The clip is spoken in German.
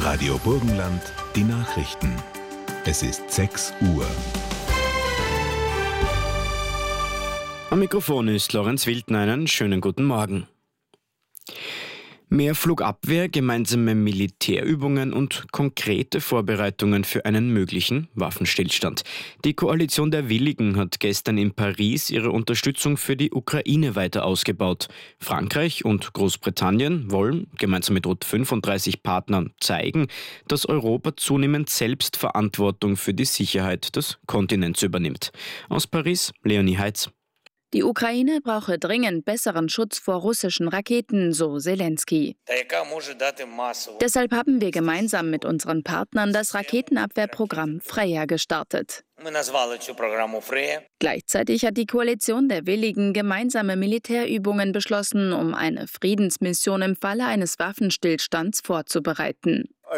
Radio Burgenland, die Nachrichten. Es ist 6 Uhr. Am Mikrofon ist Lorenz Wildner. Einen schönen guten Morgen. Mehr Flugabwehr, gemeinsame Militärübungen und konkrete Vorbereitungen für einen möglichen Waffenstillstand. Die Koalition der Willigen hat gestern in Paris ihre Unterstützung für die Ukraine weiter ausgebaut. Frankreich und Großbritannien wollen gemeinsam mit rund 35 Partnern zeigen, dass Europa zunehmend selbst Verantwortung für die Sicherheit des Kontinents übernimmt. Aus Paris, Leonie Heitz. Die Ukraine brauche dringend besseren Schutz vor russischen Raketen, so Zelensky. Deshalb haben wir gemeinsam mit unseren Partnern das Raketenabwehrprogramm Freya gestartet. Gleichzeitig hat die Koalition der Willigen gemeinsame Militärübungen beschlossen, um eine Friedensmission im Falle eines Waffenstillstands vorzubereiten.